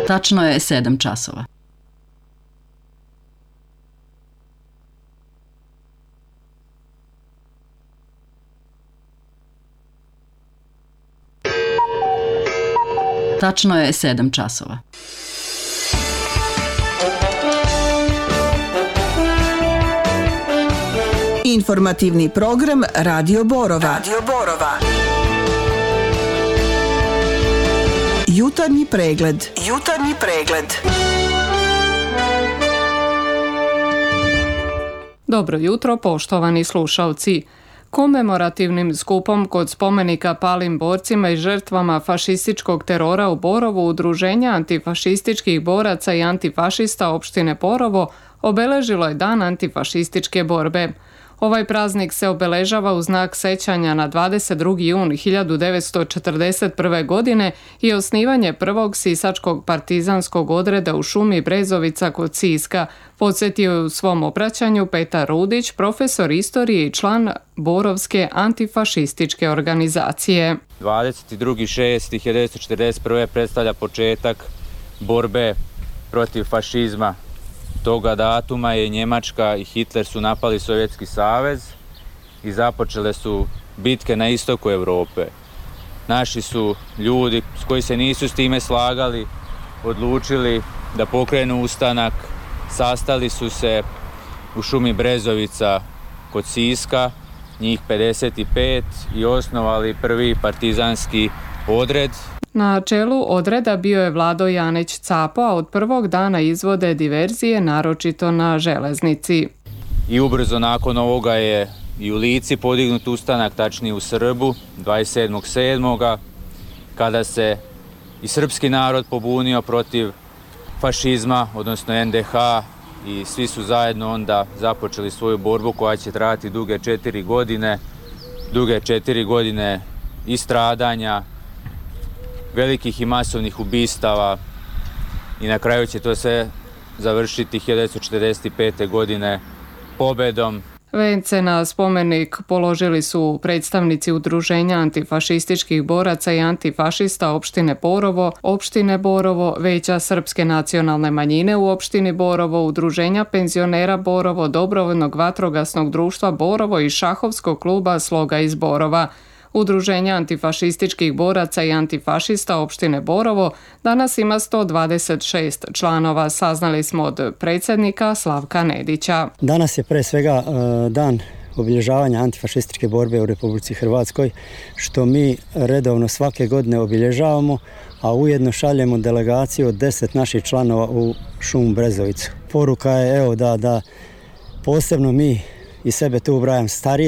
Tačno je 7 časova. Tačno je 7 časova. Informativni program Radio Borova. Jutarnji pregled. Dobro jutro, poštovani slušalci. Komemorativnim skupom kod spomenika palim borcima i žrtvama fašističkog terora u Borovu Udruženja antifašističkih boraca i antifašista opštine Borovo obeležilo je Dan antifašističke borbe. Ovaj praznik se obeležava u znak sećanja na 22. jun 1941. godine i osnivanje prvog sisačkog partizanskog odreda u šumi Brezovica kod Siska, podsjetio je u svom obraćanju Petar Rudić, profesor istorije i član Borovske antifašističke organizacije. 22.6.1941. predstavlja početak borbe protiv fašizma. Toga datuma je Njemačka i Hitler su napali Sovjetski savez i započele su bitke na istoku Europe. Naši su ljudi koji se nisu s time slagali odlučili da pokrenu ustanak, sastali su se u šumi Brezovica kod Siska, njih 55, i osnovali prvi partizanski odred. Na čelu odreda bio je Vlado Janeć Capo, a od prvog dana izvode diverzije, naročito na železnici. I ubrzo nakon ovoga je i u Lici podignut ustanak, tačnije u Srbu, 27.7. kada se i srpski narod pobunio protiv fašizma, odnosno NDH, i svi su zajedno onda započeli svoju borbu koja će trajati duge 4 godine i stradanja, velikih i masovnih ubistava, i na kraju će to sve završiti 1945. godine pobedom. Vence na spomenik položili su predstavnici Udruženja antifašističkih boraca i antifašista opštine Borovo, Veća srpske nacionalne manjine u opštini Borovo, Udruženja penzionera Borovo, Dobrovoljnog vatrogasnog društva Borovo i šahovskog kluba Sloga iz Borova. Udruženja antifašističkih boraca i antifašista opštine Borovo danas ima 126 članova, saznali smo od predsjednika Slavka Nedića. Danas je pre svega dan obilježavanja antifašističke borbe u Republici Hrvatskoj, što mi redovno svake godine obilježavamo, a ujedno šaljemo delegaciju od 10 naših članova u šumu Brezovicu. Poruka je da posebno mi i sebe tu ubrajam starije